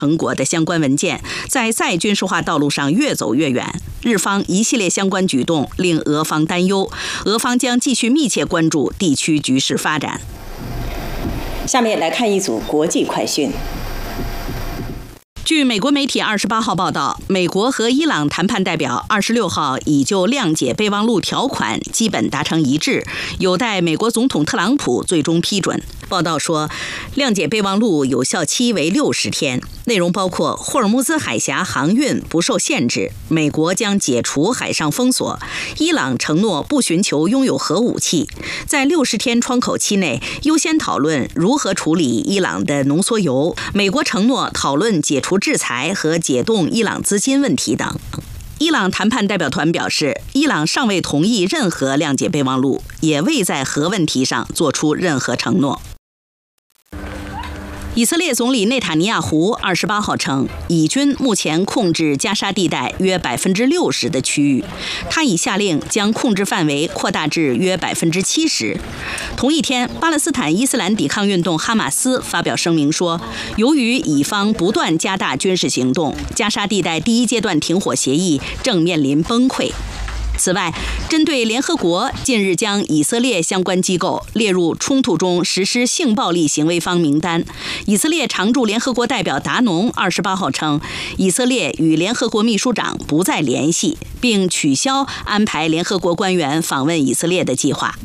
成果的相关文件，在再军事化道路上越走越远。日方一系列相关举动令俄方担忧，俄方将继续密切关注地区局势发展。 下面来看一组国际快讯。 据美国媒体28号报道，美国和伊朗谈判代表26号已就谅解备忘录条款基本达成一致，有待美国总统特朗普最终批准。报道说，谅解备忘录有效期为60天，内容包括霍尔木兹海峡航运不受限制，美国将解除海上封锁，伊朗承诺不寻求拥有核武器，在60天窗口期内优先讨论如何处理伊朗的浓缩铀，美国承诺讨论解除制裁和解冻伊朗资金问题等。伊朗谈判代表团表示，伊朗尚未同意任何谅解备忘录，也未在核问题上做出任何承诺。以色列总理内塔尼亚胡28号称，以军目前控制加沙地带约60%的区域，他已下令将控制范围扩大至约70%。同一天，巴勒斯坦伊斯兰抵抗运动哈马斯发表声明说，由于以方不断加大军事行动，加沙地带第一阶段停火协议正面临崩溃。此外，针对联合国近日将以色列相关机构列入冲突中实施性暴力行为方名单，以色列常驻联合国代表达农28号称，以色列与联合国秘书长不再联系，并取消安排联合国官员访问以色列的计划。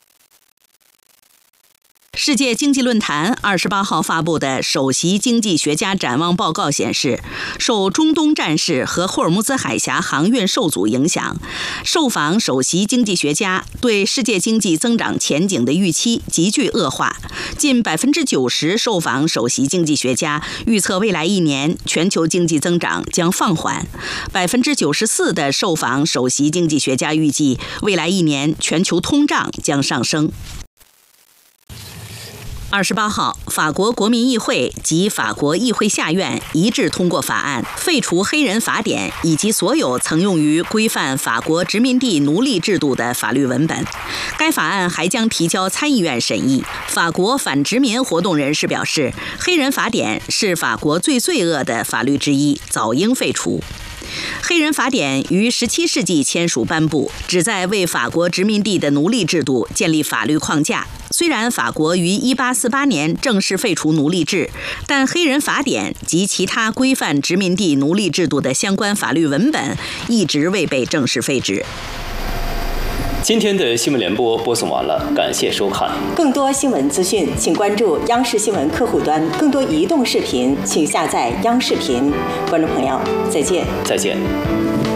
世界经济论坛28号发布的首席经济学家展望报告显示，受中东战事和霍尔木兹海峡航运受阻影响，受访首席经济学家对世界经济增长前景的预期急剧恶化，近90%受访首席经济学家预测未来1年全球经济增长将放缓，94%的受访首席经济学家预计未来1年全球通胀将上升。28号，法国国民议会及法国议会下院一致通过法案，废除黑人法典以及所有曾用于规范法国殖民地奴隶制度的法律文本。该法案还将提交参议院审议。法国反殖民活动人士表示，黑人法典是法国最罪恶的法律之一，早应废除。黑人法典于17世纪签署颁布，旨在为法国殖民地的奴隶制度建立法律框架。虽然法国于1848年正式废除奴隶制，但黑人法典及其他规范殖民地奴隶制度的相关法律文本一直未被正式废止。 今天的新闻联播播送完了，感谢收看。 更多新闻资讯，请关注央视新闻客户端。更多移动视频，请下载央视频。观众朋友，再见。 再见。